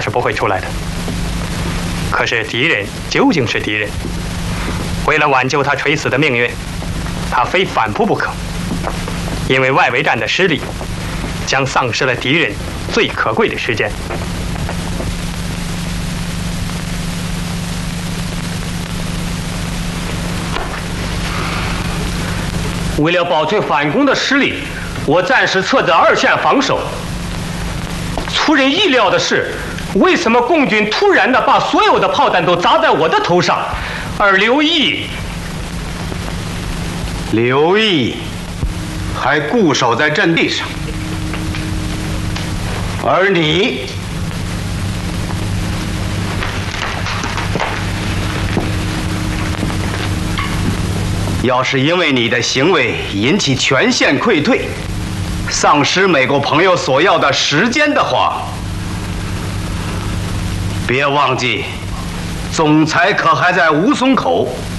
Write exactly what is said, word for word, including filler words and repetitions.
是不会出来的。可是敌人究竟是敌人，为了挽救他垂死的命运，他非反扑不可。因为外围战的失利，将丧失了敌人最可贵的时间。 为了保存反攻的实力，我暂时撤在二线防守。出人意料的是，为什么共军突然的把所有的炮弹都砸在我的头上，而刘毅， 刘毅还固守在阵地上，而你要是因为你的行为引起全线溃退，丧失美国朋友所要的时间的话，别忘记，总裁可还在吴淞口。